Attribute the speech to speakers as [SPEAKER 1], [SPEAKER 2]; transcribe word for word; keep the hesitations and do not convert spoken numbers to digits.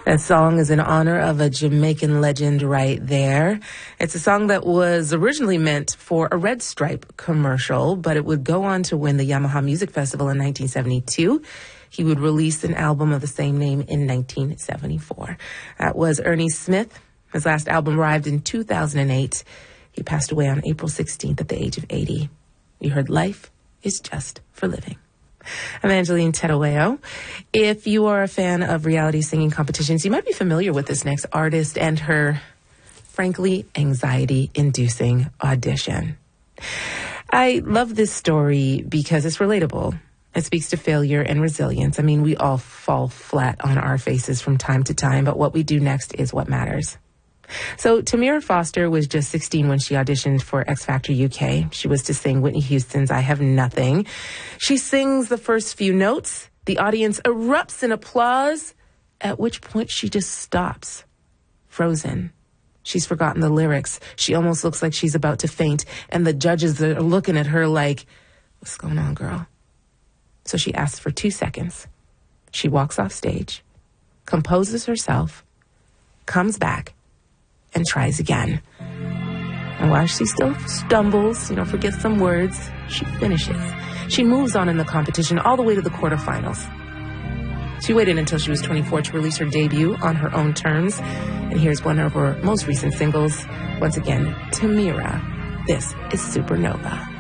[SPEAKER 1] That song is in honor of a Jamaican legend right there. It's a song that was originally meant for a Red Stripe commercial, but it would go on to win the Yamaha Music Festival in nineteen seventy-two. He would release an album of the same name in nineteen seventy-four. That was Ernie Smith. His last album arrived in two thousand eight. He passed away on April sixteenth at the age of eighty. You heard Life is Just for Living. I'm Angeline Terueo. If you are a fan of reality singing competitions, you might be familiar with this next artist and her, frankly, anxiety-inducing audition. I love this story because it's relatable. It speaks to failure and resilience. I mean, we all fall flat on our faces from time to time, but what we do next is what matters. So Tamira Foster was just sixteen when she auditioned for X Factor U K. She was to sing Whitney Houston's I Have Nothing. She sings the first few notes. The audience erupts in applause, at which point she just stops, frozen. She's forgotten the lyrics. She almost looks like she's about to faint, and the judges are looking at her like, what's going on, girl? So she asks for two seconds. She walks off stage, composes herself, comes back, and tries again. And while she still stumbles, you know, forgets some words, she finishes. She moves on in the competition all the way to the quarterfinals. She waited until she was twenty-four to release her debut on her own terms. And here's one of her most recent singles. Once again, Tamira. This is Supernova.